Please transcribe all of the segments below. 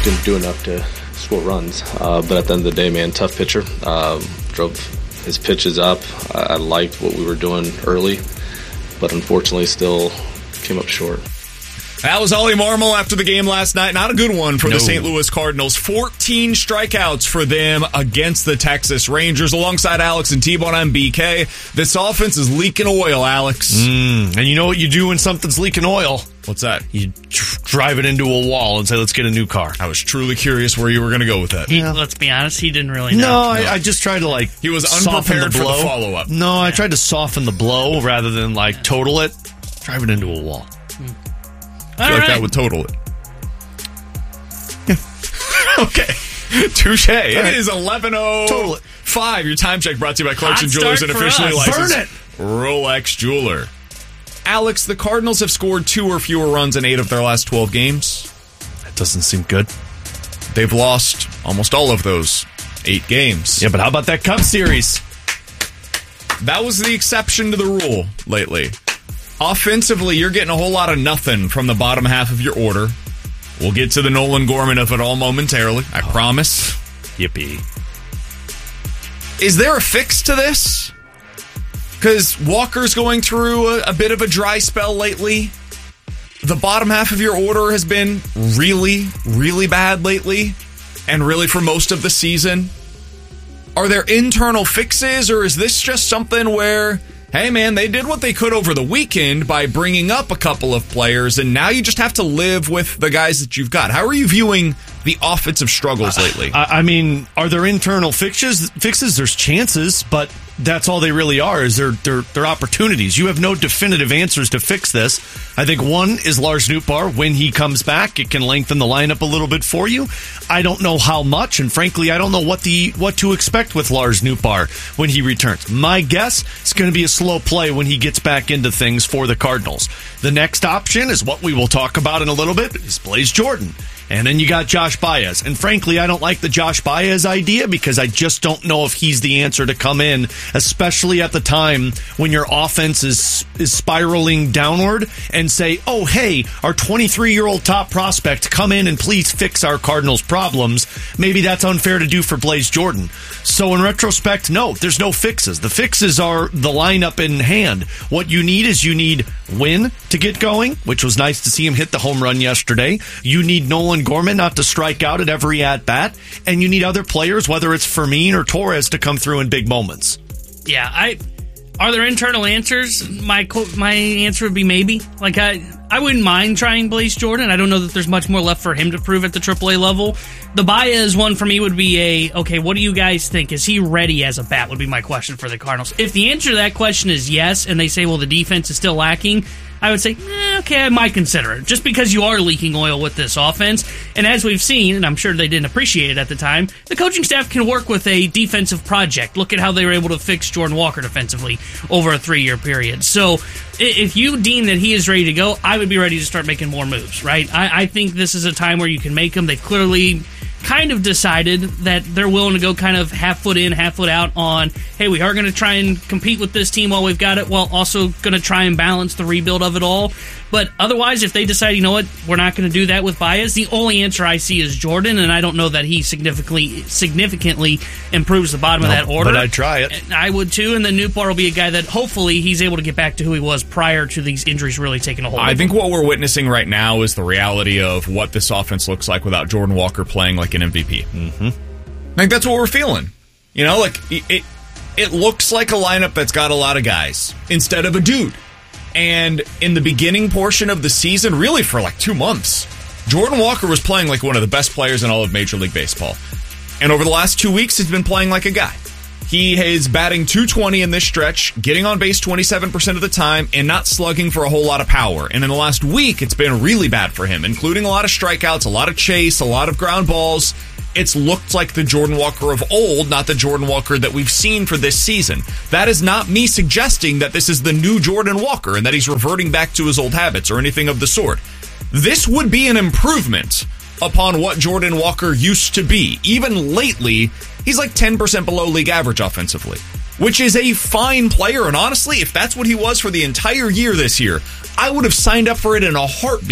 didn't do enough to score runs. But at the end of the day, man, tough pitcher. Drove his pitches up. I liked what we were doing early, but unfortunately still came up short. That was Ollie Marmol after the game last night. Not a good one for the St. Louis Cardinals. 14 strikeouts for them against the Texas Rangers. Alongside Alex and T-Bone, I'm BK. This offense is leaking oil, Alex. And you know what you do when something's leaking oil? What's that? You drive it into a wall and say, let's get a new car. I was truly curious where you were going to go with that. Let's be honest, he didn't really know. No, I just tried to He was unprepared for the follow-up. No, I tried to soften the blow rather than total it. Drive it into a wall. I feel like that would total it. Okay. Touche. It is 11:05. Your time check brought to you by Clarkson Jewelers and officially licensed Rolex jeweler. Alex, the Cardinals have scored 2 or fewer runs in 8 of their last 12 games. That doesn't seem good. They've lost almost all of those 8 games. Yeah, but how about that Cup Series? That was the exception to the rule lately. Offensively, you're getting a whole lot of nothing from the bottom half of your order. We'll get to the Nolan Gorman of it all momentarily, I promise. Yippee. Is there a fix to this? Because Walker's going through a bit of a dry spell lately. The bottom half of your order has been really, really bad lately, and really for most of the season. Are there internal fixes, or is this just something where, hey, man, they did what they could over the weekend by bringing up a couple of players, and now you just have to live with the guys that you've got? How are you viewing the offensive struggles lately? I mean, are there internal fixes? There's chances, but that's all they really are, is they're opportunities. You have no definitive answers to fix this. I think one is Lars Nootbaar. When he comes back, it can lengthen the lineup a little bit for you. I don't know how much, and frankly, I don't know what to expect with Lars Nootbaar when he returns. My guess, it's going to be a slow play when he gets back into things for the Cardinals. The next option is what we will talk about in a little bit, is Blaze Jordan. And then you got Josh Baez. And frankly, I don't like the Josh Baez idea because I just don't know if he's the answer to come in, especially at the time when your offense is spiraling downward, and say, oh, hey, our 23-year-old top prospect, come in and please fix our Cardinals' problems. Maybe that's unfair to do for Blaze Jordan. So in retrospect, no, there's no fixes. The fixes are the lineup in hand. What you need is Wynn to get going, which was nice to see him hit the home run yesterday. You need Nolan Gorman not to strike out at every at-bat, and you need other players, whether it's Fermin or Torres, to come through in big moments. Yeah, are there internal answers? My answer would be maybe. I wouldn't mind trying Blaze Jordan. I don't know that there's much more left for him to prove at the AAA level. The Baez one for me would be okay, what do you guys think? Is he ready as a bat, would be my question for the Cardinals. If the answer to that question is yes, and they say, well, the defense is still lacking, I would say, okay, I might consider it, just because you are leaking oil with this offense. And as we've seen, and I'm sure they didn't appreciate it at the time, the coaching staff can work with a defensive project. Look at how they were able to fix Jordan Walker defensively over a 3-year period. So if you deem that he is ready to go, I would be ready to start making more moves, right? I think this is a time where you can make them. They've clearly kind of decided that they're willing to go kind of half foot in, half foot out on, hey, we are going to try and compete with this team while we've got it, while also going to try and balance the rebuild of it all. But otherwise, if they decide, you know what, we're not going to do that with Baez, the only answer I see is Jordan, and I don't know that he significantly improves the bottom of that order. But I'd try it. I would too, and then Nootbaar will be a guy that hopefully he's able to get back to who he was prior to these injuries really taking a hold of him. I think what we're witnessing right now is the reality of what this offense looks like without Jordan Walker playing like an MVP. Mm-hmm. I think that's what we're feeling. You know, it looks like a lineup that's got a lot of guys instead of a dude. And in the beginning portion of the season, really for 2 months, Jordan Walker was playing like one of the best players in all of Major League Baseball. And over the last 2 weeks, he's been playing like a guy. He is batting .220 in this stretch, getting on base 27% of the time, and not slugging for a whole lot of power. And in the last week, it's been really bad for him, including a lot of strikeouts, a lot of chase, a lot of ground balls. It's looked like the Jordan Walker of old, not the Jordan Walker that we've seen for this season. That is not me suggesting that this is the new Jordan Walker and that he's reverting back to his old habits or anything of the sort. This would be an improvement upon what Jordan Walker used to be. Even lately, he's 10% below league average offensively, which is a fine player. And honestly, if that's what he was for the entire year this year, I would have signed up for it in a heartbeat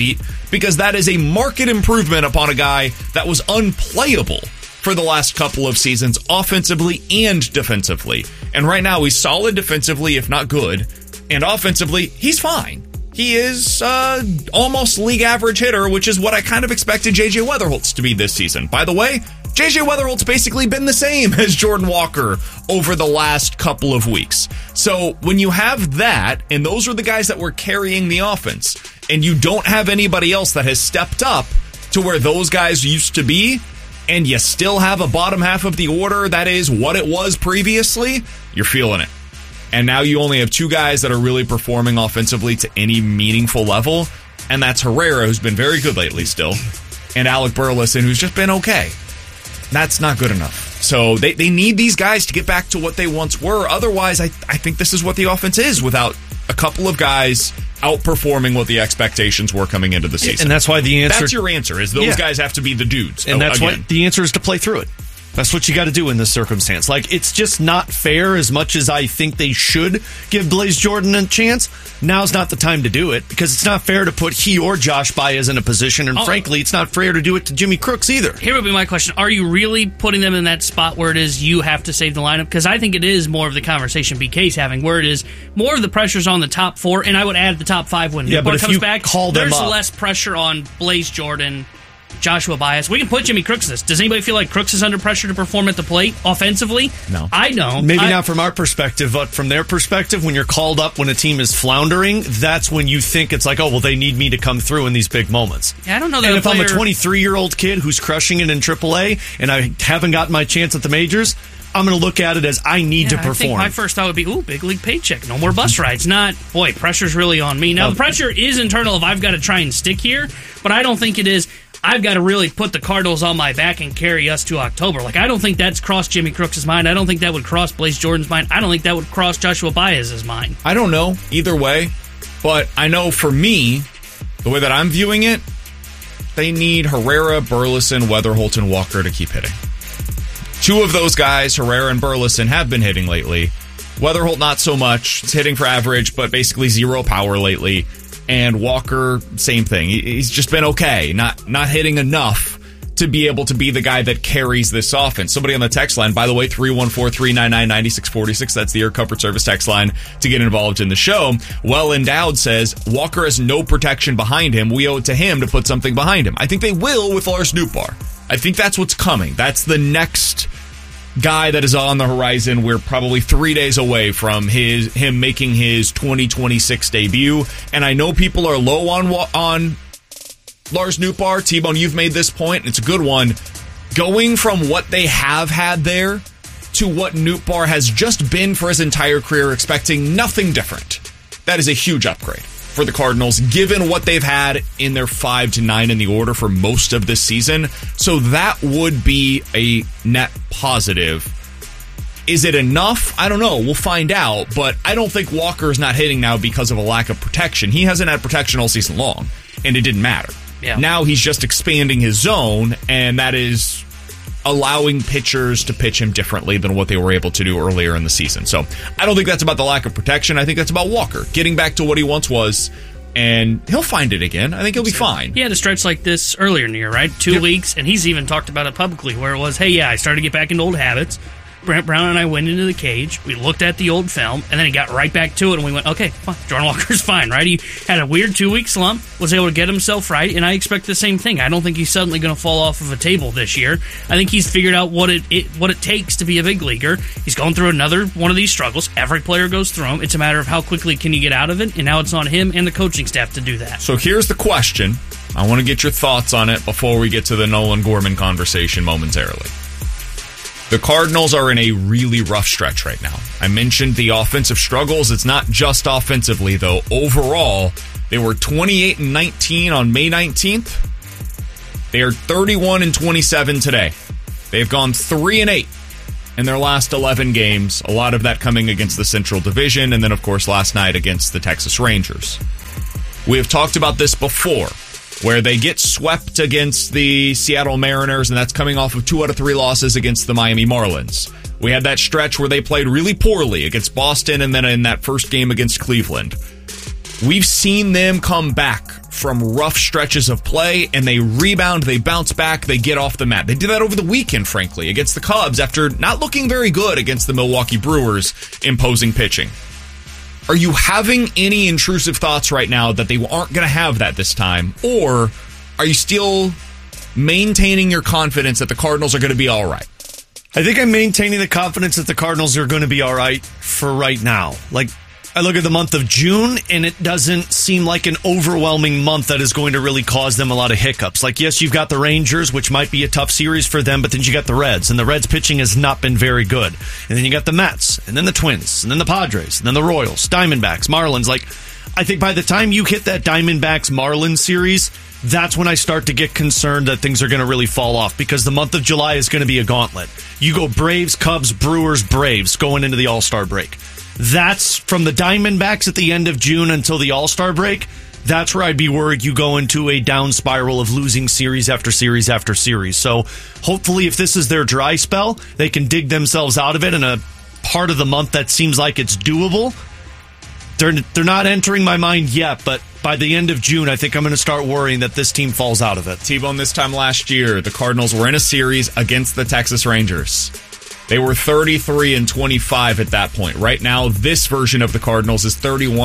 because that is a marked improvement upon a guy that was unplayable for the last couple of seasons, offensively and defensively. And right now, he's solid defensively, if not good. And offensively, he's fine. He is almost league average hitter, which is what I kind of expected J.J. Weatherholtz to be this season. By the way, J.J. Weatherholt's basically been the same as Jordan Walker over the last couple of weeks. So when you have that, and those are the guys that were carrying the offense, and you don't have anybody else that has stepped up to where those guys used to be, and you still have a bottom half of the order that is what it was previously, you're feeling it. And now you only have two guys that are really performing offensively to any meaningful level, and that's Herrera, who's been very good lately still, and Alec Burleson, who's just been okay. That's not good enough. So they need these guys to get back to what they once were. Otherwise, I think this is what the offense is without a couple of guys outperforming what the expectations were coming into the season. And that's why the answer... That's your answer, is those guys have to be the dudes. And that's why the answer is to play through it. That's what you got to do in this circumstance. Like, it's just not fair as much as I think they should give Blaze Jordan a chance. Now's not the time to do it because it's not fair to put he or Josh Baez in a position. And frankly, it's not fair to do it to Jimmy Crooks either. Here would be my question. Are you really putting them in that spot where it is you have to save the lineup? Because I think it is more of the conversation BK's having, where it is more of the pressure's on the top four, and I would add the top five when Newport comes back. There's less pressure on Blaze Jordan, Joshua Baez. We can put Jimmy Crooks in this. Does anybody feel like Crooks is under pressure to perform at the plate offensively? No. I don't. Maybe not from our perspective, but from their perspective, when you're called up when a team is floundering, that's when you think it's like, oh, well, they need me to come through in these big moments. Yeah, I don't know that. And if I'm a 23-year-old kid who's crushing it in AAA and I haven't gotten my chance at the majors, I'm going to look at it as I need to perform. I think my first thought would be, big league paycheck. No more bus rides. Not, boy, pressure's really on me. Now, the pressure is internal if I've got to try and stick here, but I don't think it is, I've got to really put the Cardinals on my back and carry us to October. Like, I don't think that's crossed Jimmy Crooks' mind. I don't think that would cross Blaze Jordan's mind. I don't think that would cross Joshua Baez's mind. I don't know either way, but I know for me, the way that I'm viewing it, they need Herrera, Burleson, Weatherholt, and Walker to keep hitting. Two of those guys, Herrera and Burleson, have been hitting lately. Weatherholt, not so much. It's hitting for average, but basically zero power lately. And Walker, same thing. He's just been okay. Not hitting enough to be able to be the guy that carries this offense. Somebody on the text line, by the way, 314-399-9646. That's the Air Comfort Service text line to get involved in the show. Well Endowed says, Walker has no protection behind him. We owe it to him to put something behind him. I think they will with Lars Nootbaar. I think that's what's coming. That's the next guy that is on the horizon. We're probably 3 days away from him making his 2026 debut. And I know people are low on Lars Nootbaar. T-Bone, you've made this point. It's a good one. Going from what they have had there to what Nootbaar has just been for his entire career, expecting nothing different. That is a huge upgrade for the Cardinals, given what they've had in their 5 to 9 in the order for most of this season. So that would be a net positive. Is it enough? I don't know. We'll find out. But I don't think Walker is not hitting now because of a lack of protection. He hasn't had protection all season long, and it didn't matter. Yeah. Now he's just expanding his zone, and that is allowing pitchers to pitch him differently than what they were able to do earlier in the season. So I don't think that's about the lack of protection. I think that's about Walker getting back to what he once was, and he'll find it again. I think he'll be fine. He had a stretch like this earlier in the year, right? 2 weeks, and he's even talked about it publicly, where it was, hey, I started to get back into old habits. Brent Brown and I went into the cage. We looked at the old film, and then he got right back to it, and we went, okay, fine. Jordan Walker's fine, right? He had a weird 2-week slump, was able to get himself right, and I expect the same thing. I don't think he's suddenly going to fall off of a table this year. I think he's figured out what it takes to be a big leaguer. He's going through another one of these struggles. Every player goes through them. It's a matter of how quickly can you get out of it, and now it's on him and the coaching staff to do that. So here's the question. I want to get your thoughts on it before we get to the Nolan Gorman conversation momentarily. The Cardinals are in a really rough stretch right now. I mentioned the offensive struggles. It's not just offensively, though. Overall, they were 28-19 on May 19th. They are 31-27 today. They've gone 3-8 in their last 11 games. A lot of that coming against the Central Division, and then, of course, last night against the Texas Rangers. We have talked about this before, where they get swept against the Seattle Mariners, and that's coming off of 2 out of 3 losses against the Miami Marlins. We had that stretch where they played really poorly against Boston and then in that first game against Cleveland. We've seen them come back from rough stretches of play, and they rebound, they bounce back, they get off the mat. They did that over the weekend, frankly, against the Cubs after not looking very good against the Milwaukee Brewers imposing pitching. Are you having any intrusive thoughts right now that they aren't going to have that this time? Or are you still maintaining your confidence that the Cardinals are going to be all right? I think I'm maintaining the confidence that the Cardinals are going to be all right for right now. Like, I look at the month of June, and it doesn't seem like an overwhelming month that is going to really cause them a lot of hiccups. Like, yes, you've got the Rangers, which might be a tough series for them, but then you got the Reds, and the Reds pitching has not been very good. And then you got the Mets, and then the Twins, and then the Padres, and then the Royals, Diamondbacks, Marlins. Like, I think by the time you hit that Diamondbacks-Marlins series, that's when I start to get concerned that things are going to really fall off, because the month of July is going to be a gauntlet. You go Braves, Cubs, Brewers, Braves going into the All-Star break. That's from the Diamondbacks at the end of June until the All-Star break. That's where I'd be worried you go into a down spiral of losing series after series after series. So hopefully if this is their dry spell, they can dig themselves out of it in a part of the month that seems like it's doable. They're not entering my mind yet, but by the end of June, I think I'm going to start worrying that this team falls out of it. T-Bone, this time last year, the Cardinals were in a series against the Texas Rangers. They were 33-25 at that point. Right now, this version of the Cardinals is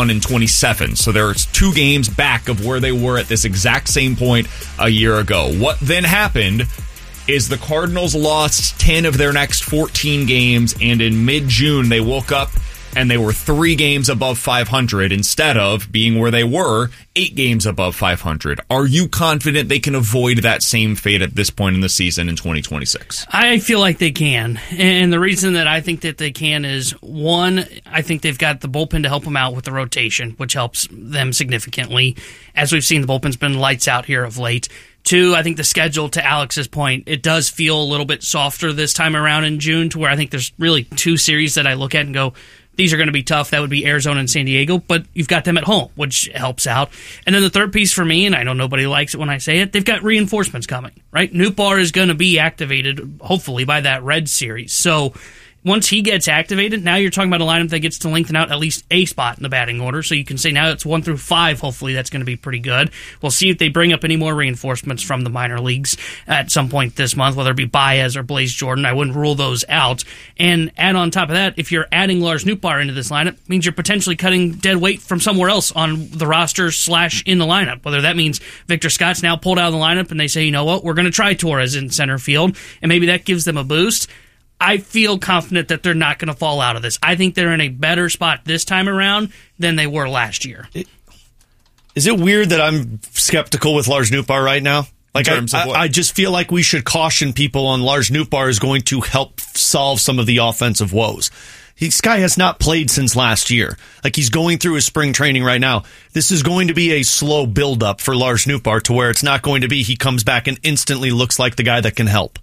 31-27. So there's 2 games back of where they were at this exact same point a year ago. What then happened is the Cardinals lost 10 of their next 14 games, and in mid-June, they woke up and they were 3 games above 500 instead of being where they were 8 games above 500. Are you confident they can avoid that same fate at this point in the season in 2026? I feel like they can. And the reason that I think that they can is, one, I think they've got the bullpen to help them out with the rotation, which helps them significantly. As we've seen, the bullpen's been lights out here of late. 2, I think the schedule, to Alex's point, it does feel a little bit softer this time around in June, to where I think there's really 2 series that I look at and go, these are going to be tough. That would be Arizona and San Diego, but you've got them at home, which helps out. And then the third piece for me, and I know nobody likes it when I say it, they've got reinforcements coming, right? Nootbaar is going to be activated, hopefully, by that Reds series. So once he gets activated, now you're talking about a lineup that gets to lengthen out at least a spot in the batting order. So you can say now it's 1 through 5. Hopefully that's going to be pretty good. We'll see if they bring up any more reinforcements from the minor leagues at some point this month, whether it be Baez or Blaze Jordan. I wouldn't rule those out. And add on top of that, if you're adding Lars Nootbaar into this lineup, it means you're potentially cutting dead weight from somewhere else on the roster / in the lineup. Whether that means Victor Scott's now pulled out of the lineup and they say, you know what, we're going to try Torres in center field, and maybe that gives them a boost. I feel confident that they're not going to fall out of this. I think they're in a better spot this time around than they were last year. Is it weird that I'm skeptical with Lars Nootbaar right now? Like, I just feel like we should caution people on Lars Nootbaar is going to help solve some of the offensive woes. This guy has not played since last year. Like, he's going through his spring training right now. This is going to be a slow build-up for Lars Nootbaar, to where it's not going to be he comes back and instantly looks like the guy that can help.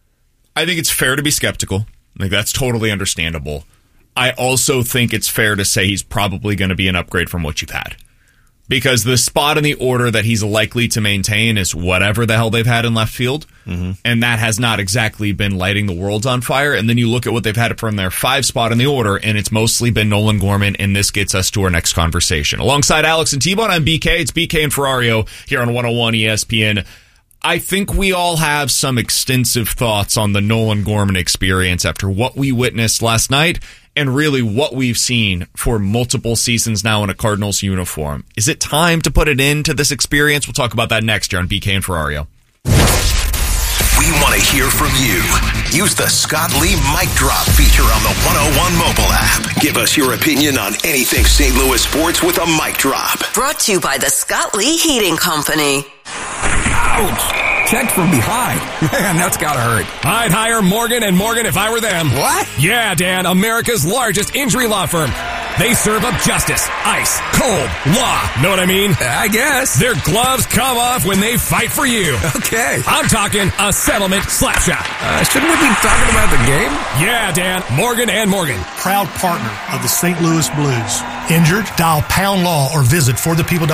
I think it's fair to be skeptical. Like, that's totally understandable. I also think it's fair to say he's probably going to be an upgrade from what you've had. Because the spot in the order that he's likely to maintain is whatever the hell they've had in left field. Mm-hmm. And that has not exactly been lighting the world on fire. And then you look at what they've had from their 5 spot in the order, and it's mostly been Nolan Gorman, and this gets us to our next conversation. Alongside Alex and T-Bone, I'm BK. It's BK and Ferrario here on 101 ESPN. I think we all have some extensive thoughts on the Nolan Gorman experience after what we witnessed last night and really what we've seen for multiple seasons now in a Cardinals uniform. Is it time to put it into this experience? We'll talk about that next year on BK and Ferrario. We want to hear from you. Use the Scott Lee Mic Drop feature on the 101 mobile app. Give us your opinion on anything St. Louis sports with a mic drop. Brought to you by the Scott Lee Heating Company. Ouch! Checked from behind. Man, that's gotta hurt. I'd hire Morgan & Morgan if I were them. What? Yeah, Dan, America's largest injury law firm. They serve up justice, ice, cold, law. Know what I mean? I guess. Their gloves come off when they fight for you. Okay. I'm talking a settlement slapshot. Shouldn't we be talking about the game? Yeah, Dan, Morgan & Morgan. Proud partner of the St. Louis Blues. Injured? Dial Pound Law or visit forthepeople.com.